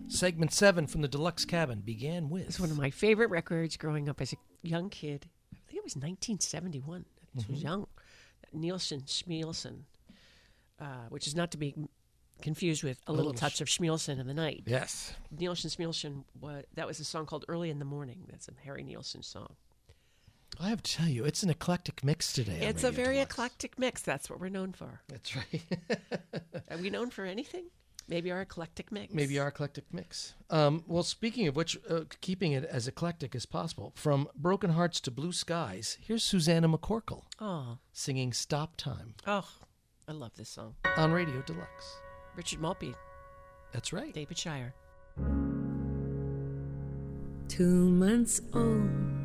Segment 7 from the Deluxe Cabin began with... It's one of my favorite records growing up as a young kid. I think it was 1971. It was young. Nielsen Schmielsen, which is not to be confused with A Little Touch of Schmielsen in the Night. Yes. Nielsen Schmielsen, that was a song called Early in the Morning. That's a Harry Nielsen song. I have to tell you, it's an eclectic mix today. It's a very eclectic mix. That's what we're known for. That's right. Are we known for anything? Maybe our eclectic mix. Maybe our eclectic mix. Well, speaking of which, keeping it as eclectic as possible, from Broken Hearts to Blue Skies, here's Susanna McCorkle singing Stop Time. Oh, I love this song. On Radio Deluxe. Richard Maltby. That's right. David Shire. 2 months old,